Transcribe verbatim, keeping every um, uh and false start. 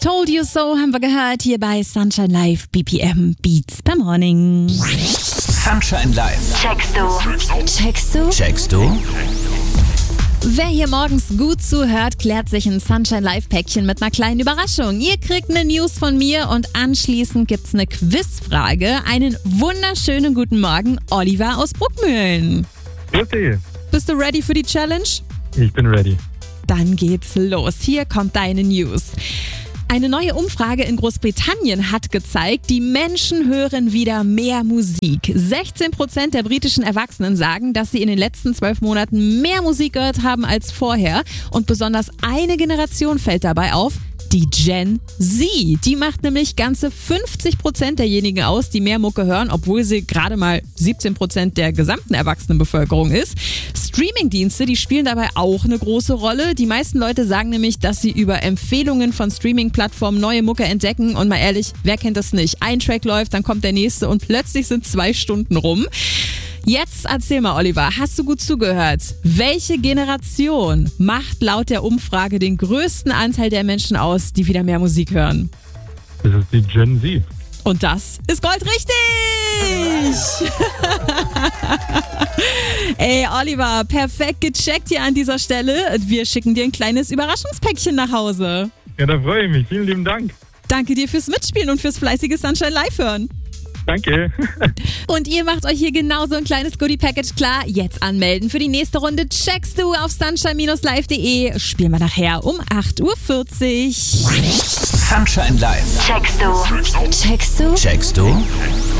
Told You So haben wir gehört hier bei Sunshine Live, B P M Beats per Morning. Sunshine Live. Checkst du? Checkst du? Checkst du? Wer hier morgens gut zuhört, klärt sich ein Sunshine Live Päckchen mit einer kleinen Überraschung. Ihr kriegt eine News von mir und anschließend gibt's eine Quizfrage. Einen wunderschönen guten Morgen, Oliver aus Bruckmühlen. Grüß dich. Bist du ready für die Challenge? Ich bin ready. Dann geht's los. Hier kommt deine News. Eine neue Umfrage in Großbritannien hat gezeigt, die Menschen hören wieder mehr Musik. sechzehn Prozent der britischen Erwachsenen sagen, dass sie in den letzten zwölf Monaten mehr Musik gehört haben als vorher. Und besonders eine Generation fällt dabei auf, die Gen Z. Die macht nämlich ganze fünfzig Prozent derjenigen aus, die mehr Mucke hören, obwohl sie gerade mal siebzehn Prozent der gesamten Erwachsenenbevölkerung ist. Streamingdienste, die spielen dabei auch eine große Rolle. Die meisten Leute sagen nämlich, dass sie über Empfehlungen von Streaming-Plattformen neue Mucke entdecken. Und mal ehrlich, wer kennt das nicht? Ein Track läuft, dann kommt der nächste und plötzlich sind zwei Stunden rum. Jetzt erzähl mal, Oliver, hast du gut zugehört? Welche Generation macht laut der Umfrage den größten Anteil der Menschen aus, die wieder mehr Musik hören? Das ist die Gen Z. Und das ist goldrichtig! Ey, Oliver, perfekt gecheckt hier an dieser Stelle. Wir schicken dir ein kleines Überraschungspäckchen nach Hause. Ja, da freue ich mich. Vielen lieben Dank. Danke dir fürs Mitspielen und fürs fleißige Sunshine Live hören. Danke. Und ihr macht euch hier genauso ein kleines Goodie-Package klar. Jetzt anmelden für die nächste Runde. Checkst du auf sunshine Bindestrich live punkt de. Spielen wir nachher um acht Uhr vierzig. Sunshine Live. Checkst du? Checkst du? Checkst du?